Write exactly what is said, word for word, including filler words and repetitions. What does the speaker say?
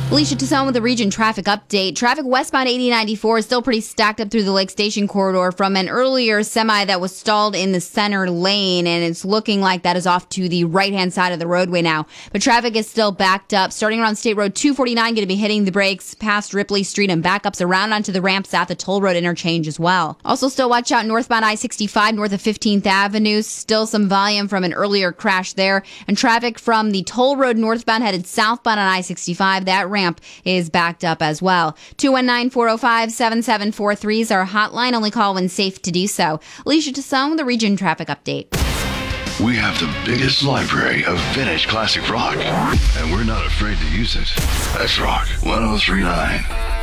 Alicia Tassone with the Region Traffic Update. Traffic westbound eighty ninety-four is still pretty stacked up through the Lake Station corridor from an earlier semi that was stalled in the center lane, and it's looking like that is off to the right-hand side of the roadway now. But traffic is still backed up. Starting around State Road two forty-nine, going to be hitting the brakes past Ripley Street and backups around onto the ramps at the Toll Road interchange as well. Also, still watch out northbound I sixty-five north of fifteenth Avenue. Still some volume from an earlier crash there. And traffic from the Toll Road northbound headed southbound on I sixty-five. That ramp is backed up as well. two one nine, four oh five, seven seven four three is our hotline. Only call when safe to do so. Alicia Tassone with the Region Traffic Update. We have the biggest library of vintage classic rock, and we're not afraid to use it. That's Rock one oh three point nine.